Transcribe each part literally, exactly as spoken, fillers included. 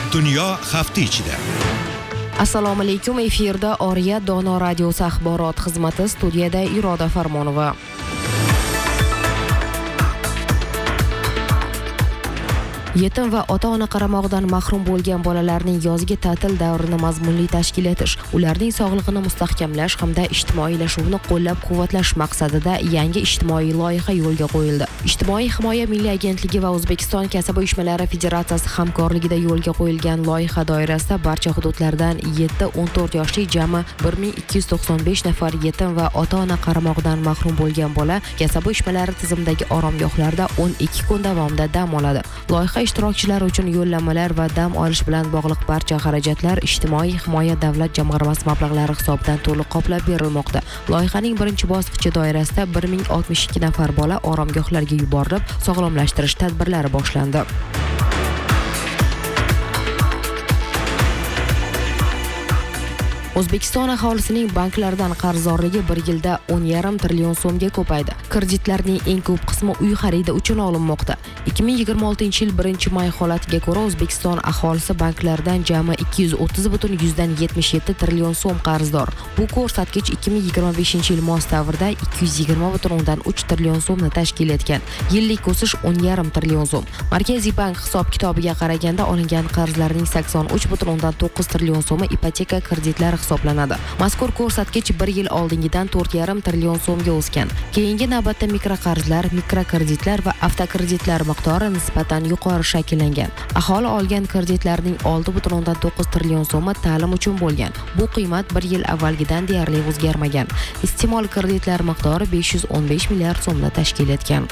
Dunyo hafta ichida. Assalomu alaykum, efirda Oriya Dono radiosi axborot xizmati, studiyada Iroda Farmonova. Yetim va ota-ona qaramog'idan mahrum bo'lgan bolalarning yozgi ta'til davrini mazmunli tashkil etish, ularning sog'lig'ini mustahkamlash hamda ijtimoiylashuvni qo'llab-quvvatlash maqsadida yangi ijtimoiy loyiha yo'lga qo'yildi. Ijtimoiy himoya milliy agentligi va O'zbekiston kasb uyushmalari federatsiyasi hamkorligida yo'lga qo'yilgan loyiha doirasida barcha hududlardan yetti o'n to'rt yoshli jami bir ming ikki yuz to'qson besh nafar yetim va ota-ona qaramog'idan mahrum bo'lgan bola kasb uyushmalari tizimidagi oromgohlarda o'n ikki kun davomida dam oladi. Loyiha ishtirokchilari uchun yo'llanmalar va dam olish bilan bog'liq barcha xarajatlar ijtimoiy himoya davlat jamg'armasi mablag'lari hisobidan to'liq qoplab berilmoqda. Loyihaning birinchi bosqichi doirasida bir ming oltmish ikki nafar bola oromgohlarga yuborilib, sog'lomlashtirish tadbirlari boshlandi. O'zbekiston aholisining banklardan qarzdorligi bir yilda o'n yarim trillion so'mga ko'paydi. Kreditlarning eng ko'p qismi uy xaridi uchun olinmoqda. ikki ming yigirma oltinchi yil birinchi may holatiga ko'ra O'zbekiston aholisi banklardan jami ikki yuz o'ttiz butun yuzdan yetmish yetti trillion so'm qarzdor. Bu ko'rsatkich ikki ming yigirma beshinchi yil mos davrida ikki yuz yigirma butun o'ndan uch trillion so'mni tashkil etgan. Yillik o'sish o'n yarim trillion so'm. Markaziy bank hisob-kitobiga qaraganda olingan qarzlarning sakson uch butun o'ndan to'qqiz trillion so'mi ipoteka kreditlari hisoblanadi. Mazkur ko'rsatkich bir yil oldingidan to'rt yarim trillion so'mga o'sgan. Keyingi navbatda mikroqarzlar, mikrokreditlar va avtokreditlar miqdori nisbatan yuqori shakllangan. Aholi olgan kreditlarning olti butun o'ndan to'qqiz trillion so'mi ta'lim uchun bo'lgan. Bu qiymat bir yil avvalgidan deyarli o'zgarmagan. Iste'mol kreditlar miqdori besh yuz o'n besh milliard so'mni tashkil etgan.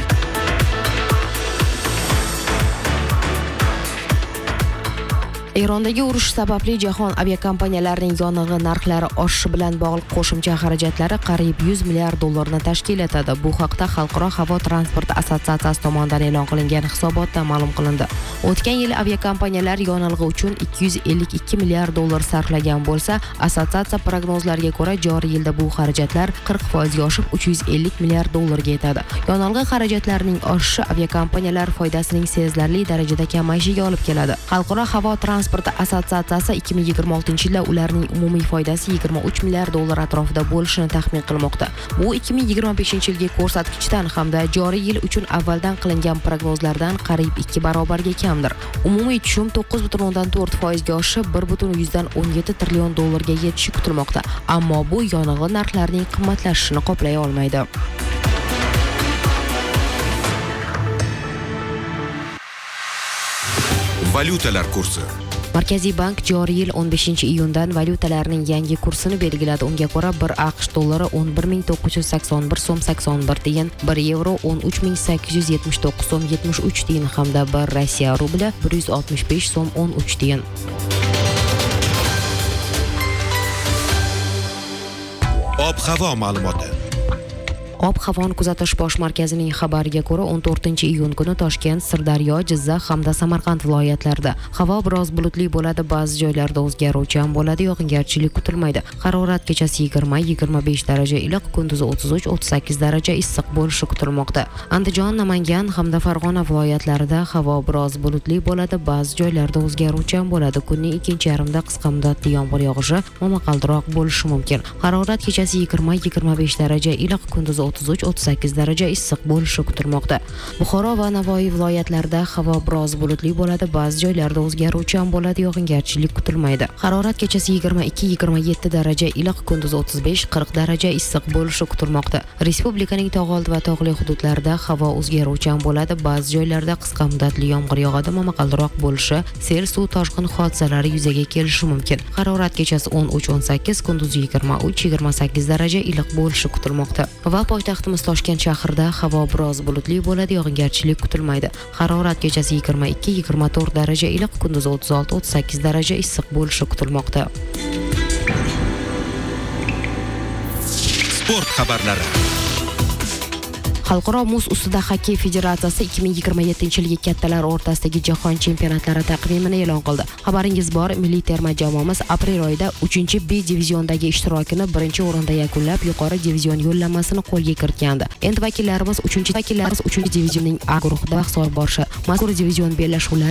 Erondagi urush sababli jahon aviakompaniyalarining yonilg'i narxlari oshishi bilan bog'liq qo'shimcha xarajatlari qariyb yuz milliard dollarni tashkil etadi. Bu haqda Xalqaro havo transporti assotsiatsiyasi tomonidan e'lon qilingan hisobotda ma'lum qilindi. O'tgan yil aviakompaniyalar yonilg'i uchun ikki yuz ellik ikki milliard dollar sarflagan bo'lsa, assotsiatsiya prognozlariga ko'ra joriy yilda bu xarajatlar qirq foizga oshib uch yuz ellik milliard dollarga yetadi. Yonilg'i xarajatlarining oshishi aviakompaniyalar foydasining sezilarli darajada kamayishiga olib keladi. Xalqaro havo transporti assotsiatsiyasi ikki ming yigirma oltinchi yilda ularning umumiy foydasi yigirma uch milliard dollar atrofida bo'lishini taxmin qilmoqda. Bu ikki ming yigirma beshinchi yilgi ko'rsatkichdan hamda joriy yil uchun avvaldan qilingan prognozlardan qariyb ikki barobarga kamdir. Umumiy tushum to'qqiz butun o'ndan to'rt foizga oshib bir butun yuzdan o'n yetti trillion dollarga yetishi kutilmoqda. Ammo bu yonilg'i narxlarining qimmatlashishini qoplay olmaydi. Valyutalar kursi. Markaziy bank joriy yil o'n beshinchi iyundan valyutalarning yangi kursini belgiladi. Unga ko'ra bir AQSh dollari o'n bir ming to'qqiz yuz sakson bir so'm sakson bir tiyin, bir yevro o'n uch ming sakkiz yuz yetmish to'qqiz so'm yetmish uch tiyin hamda bir Rossiya rubli bir yuz oltmish besh so'm o'n uch tiyin. Ob-havo ma'lumoti. Ob-havoni kuzatish bosh markazining xabariga ko'ra o'n to'rtinchi iyun kuni Toshkent, Sirdaryo, Jizzax hamda Samarqand viloyatlarida havo biroz bulutli bo'ladi, ba'zi joylarda o'zgaruvchan bo'ladi, yog'ingarchilik kutilmaydi. Harorat kechasi yigirma yigirma besh daraja iliq, kunduzi o'ttiz uch o'ttiz sakkiz daraja issiq bo'lishi kutilmoqda. Andijon, Namangan hamda Farg'ona viloyatlarida havo biroz bulutli bo'ladi, ba'zi joylarda o'zgaruvchan bo'ladi. Kunning ikkinchi yarmida qisqa muddatli yomg'ir yog'ishi momaqaldiroq bo'lishi mumkin. Harorat kechasi yigirma yigirma besh daraja iliq, kunduzi o'ttiz uch o'ttiz sakkiz daraja issiq bo'lishi kutilmoqda. Buxoro va Navoiy viloyatlarida havo biroz bulutli bo'ladi, ba'zi joylarda o'zgaruvchan bo'ladi, yog'ingarchilik kutilmaydi. Harorat kechasi yigirma ikki yigirma yetti daraja iliq, kunduzi o'ttiz besh qirq daraja issiq bo'lishi kutilmoqda. Respublikaning tog'oldi va tog'li hududlarida havo o'zgaruvchan bo'ladi, ba'zi joylarda qisqa muddatli yomg'ir yog'adi, momaqaldiroq bo'lishi, sel, suv toshqin hodisalari yuzaga kelishi mumkin. Harorat kechasi o'n uch o'n sakkiz, kunduzi yigirma uch yigirma sakkiz daraja iliq bo'lishi kutilmoqda. Va poytaxtimiz Toshkent shahrida havo biroz bulutli bo'ladi, yog'ingarchilik kutilmaydi. Harorat kechasi yigirma ikki yigirma to'rt daraja iliq, kunduzi o'ttiz olti o'ttiz sakkiz daraja issiq bo'lishi kutilmoqda. Sport xabarlari. Xalqaro muz ustida xokkey federatsiyasi ikki ming yigirma yettinchi yilgi kattalar o'rtasidagi jahon chempionatlari taqvimini e'lon qildi. Xabaringiz bor, milliy terma jamoamiz aprel oyida uchinchi B diviziondagi ishtirokini birinchi o'rinda yakunlab, yuqori divizion yo'llanmasini qo'lga kiritgandi. Endi vakillarimiz uchinchi vakillarimiz uchinchi divizionning A guruhida bahs olib borishadi. Mazkur divizion bellashuvlari